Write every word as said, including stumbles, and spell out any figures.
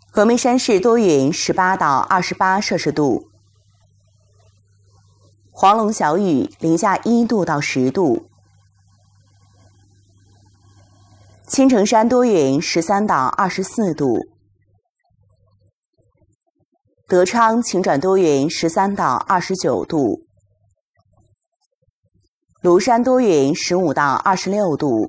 峨眉山市多云，十八到二十八摄氏度。黄龙小雨，零下一度到十度。青城山多云，十三到二十四度。德昌晴转多云，十三到二十九度。庐山多云，十五到二十六度。